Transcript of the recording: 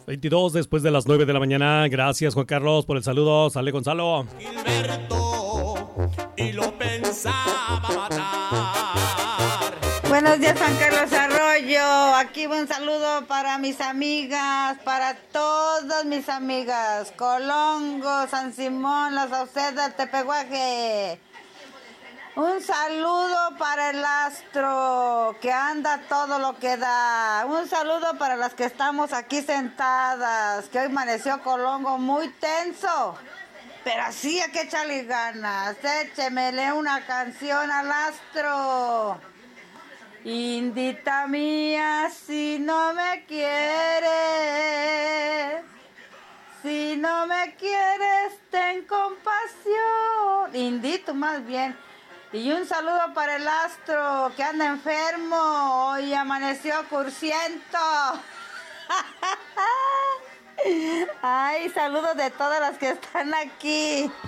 22 después de las 9 de la mañana. Gracias, Juan Carlos, por el saludo. Sale, Gonzalo. Gilberto, y lo pensaba matar. Buenos días, Juan Carlos Arroyo. Aquí un saludo para mis amigas, para todas mis amigas. Colongo, San Simón, La Sauceda, Tepehuaje. Un saludo para el astro, que anda todo lo que da. Un saludo para las que estamos aquí sentadas, que hoy amaneció Colongo muy tenso. Pero así hay que echarle ganas. Échemele una canción al astro. Indita mía, si no me quieres, si no me quieres, ten compasión. Indito más bien. Y un saludo para el astro que anda enfermo y amaneció cursiento. Ay, saludos de todas las que están aquí.